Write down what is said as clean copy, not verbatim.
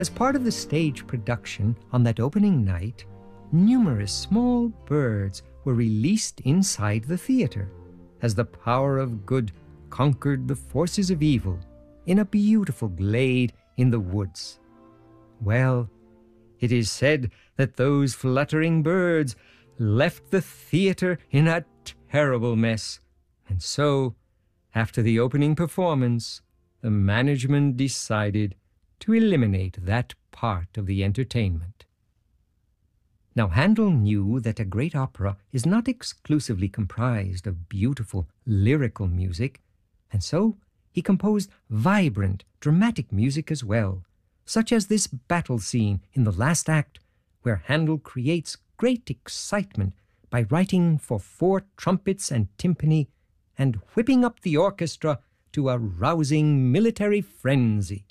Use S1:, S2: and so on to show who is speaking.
S1: As part of the stage production on that opening night, numerous small birds were released inside the theater as the power of good conquered the forces of evil in a beautiful glade in the woods. Well, it is said that those fluttering birds left the theater in a terrible mess, and so, after the opening performance, the management decided to eliminate that part of the entertainment. Now, Handel knew that a great opera is not exclusively comprised of beautiful lyrical music, and so he composed vibrant, dramatic music as well, such as this battle scene in the last act, where Handel creates great excitement by writing for 4 trumpets and timpani and whipping up the orchestra to a rousing military frenzy.